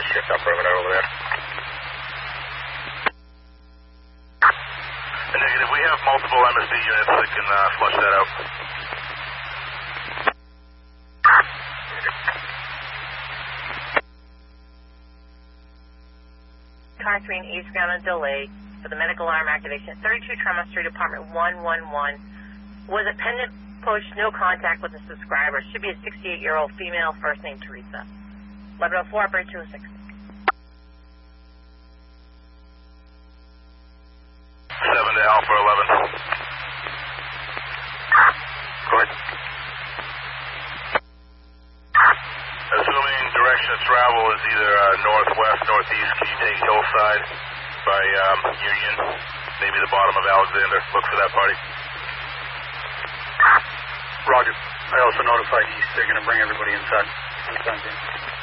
shift up perimeter over there. Negative. We have multiple MSD units that can flush that out. Car 3 and eastbound on delay for the medical alarm activation at 32 Tremont Street, apartment 111. Was a pendant push, no contact with the subscriber. Should be a 68-year-old female, first name Teresa. 1104, operator 206. 7 to Alpha 11. Go ahead. Assuming direction of travel is either northwest, northeast, can you take Hillside by Union, maybe the bottom of Alexander? Look for that party. Roger. I also notified East. They're going to bring everybody inside.